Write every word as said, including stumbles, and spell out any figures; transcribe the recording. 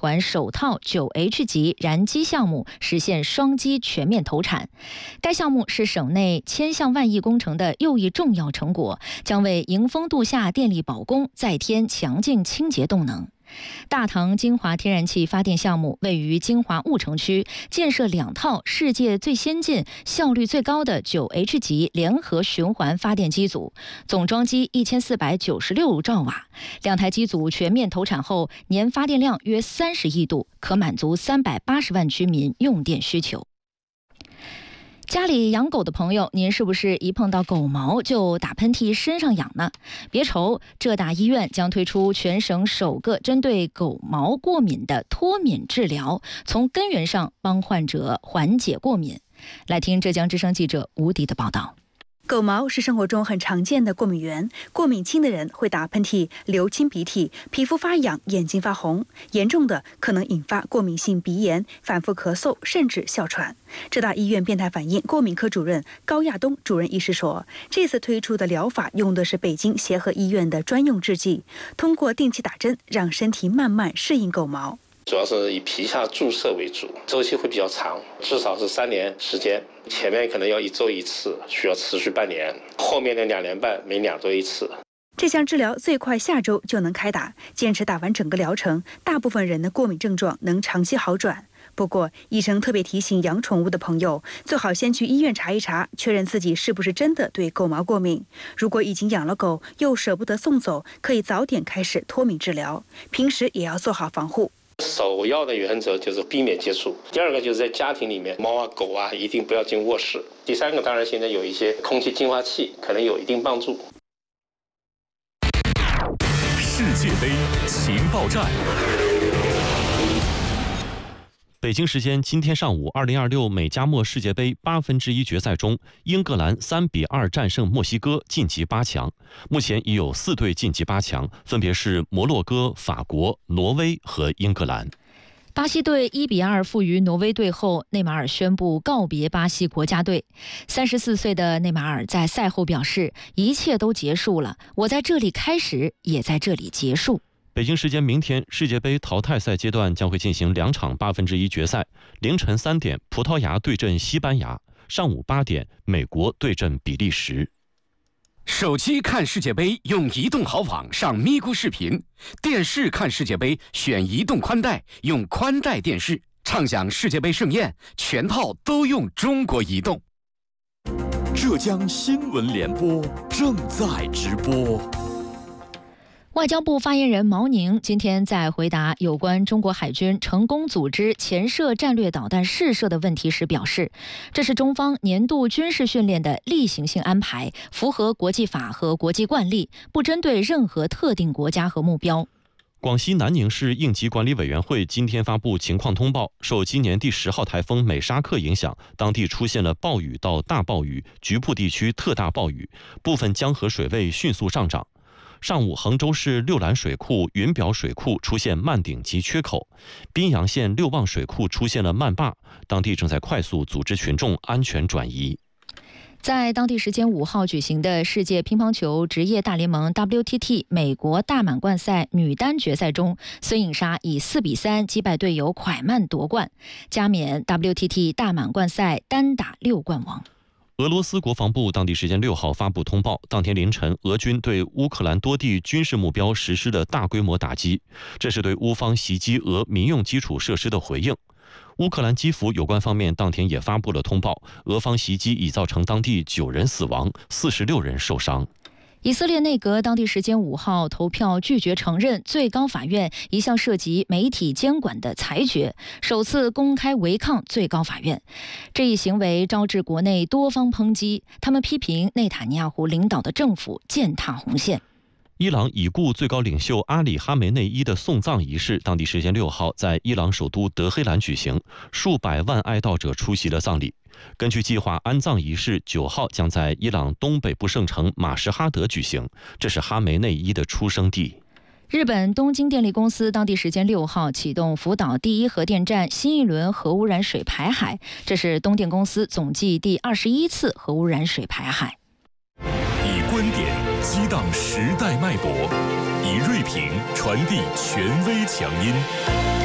团首套 九 H 级燃机项目实现双机全面投产。该项目是省内千项万亿工程的又一重要成果，将为迎峰度夏电力保供再添强劲清洁动能。大唐金华天然气发电项目位于金华婺城区，建设两套世界最先进、效率最高的 九 H 级联合循环发电机组，总装机一千四百九十六兆瓦。两台机组全面投产后，年发电量约三十亿度，可满足三百八十万居民用电需求。家里养狗的朋友，您是不是一碰到狗毛就打喷嚏、身上痒呢？别愁，浙大医院将推出全省首个针对狗毛过敏的脱敏治疗，从根源上帮患者缓解过敏。来听浙江之声记者吴迪的报道。 狗毛是生活中很常见的过敏源，过敏轻的人会打喷嚏、流清鼻涕、皮肤发痒、眼睛发红，严重的可能引发过敏性鼻炎、反复咳嗽，甚至哮喘。浙大医院变态反应过敏科主任高亚东主任医师说，这次推出的疗法用的是北京协和医院的专用制剂，通过定期打针，让身体慢慢适应狗毛。 主要是以皮下注射为主，周期会比较长，至少是三年时间。前面可能要一周一次，需要持续半年；后面的两年半，每两周一次。 这项治疗最快下周就能开打，坚持打完整个疗程，大部分人的过敏症状能长期好转。不过，医生特别提醒养宠物的朋友，最好先去医院查一查，确认自己是不是真的对狗毛过敏。如果已经养了狗，又舍不得送走，可以早点开始脱敏治疗。平时也要做好防护。 首要的原则就是避免接触，第二个就是在家庭里面，猫啊狗啊一定不要进卧室。第三个当然现在有一些空气净化器，可能有一定帮助。 世界杯情报站。北京时间今天上午，二零二六美加墨世界杯八分之一决赛中，英格兰三比二战胜墨西哥，晋级八强。目前已有四队晋级八强，分别是摩洛哥、法国、挪威和英格兰。 巴西队一比二负于挪威队后，内马尔宣布告别巴西国家队。三十四岁的内马尔在赛后表示：“一切都结束了，我在这里开始，也在这里结束。” 北京时间明天，世界杯淘汰赛阶段将会进行两场八分之一决赛。凌晨三点，葡萄牙对阵西班牙；上午八点，美国对阵比利时。 手机看世界杯用移动豪网上咪咕视频，电视看世界杯选移动宽带，用宽带电视畅享世界杯盛宴，全套都用中国移动。 浙江新闻联播正在直播。 外交部发言人毛宁今天在回答有关中国海军成功组织潜射战略导弹试射的问题时表示，这是中方年度军事训练的例行性安排，符合国际法和国际惯例，不针对任何特定国家和目标。 广西南宁市应急管理委员会今天发布情况通报，受今年第十号台风美沙克影响，当地出现了暴雨到大暴雨，局部地区特大暴雨，部分江河水位迅速上涨。上午，衡州市六兰水库、云表水库出现漫顶及缺口，宾阳县六旺水库出现了漫坝，当地正在快速组织群众安全转移。 在当地时间五号举行的世界乒乓球职业大联盟 W T T 美国大满贯赛女单决赛中，孙颖莎以四比三击败队友蒯曼夺冠，加冕 W T T 大满贯赛单打六冠王。 俄罗斯国防部当地时间六号发布通报，当天凌晨，俄军对乌克兰多地军事目标实施了大规模打击，这是对乌方袭击俄民用基础设施的回应。乌克兰基辅有关方面当天也发布了通报，俄方袭击已造成当地九人死亡，四十六人受伤。 以色列内阁当地时间五号投票拒绝承认最高法院一项涉及媒体监管的裁决，首次公开违抗最高法院。这一行为招致国内多方抨击，他们批评内塔尼亚胡领导的政府践踏红线。 伊朗已故最高领袖阿里·哈梅内伊的送葬仪式，当地时间六号在伊朗首都德黑兰举行，数百万哀悼者出席了葬礼。根据计划，安葬仪式九号将在伊朗东北部圣城马什哈德举行，这是哈梅内伊的出生地。 日本东京电力公司当地时间六号启动福岛第一核电站新一轮核污染水排海，这是东电公司总计第二十一次核污染水排海。 以观点激荡时代脉搏，以锐评传递权威强音。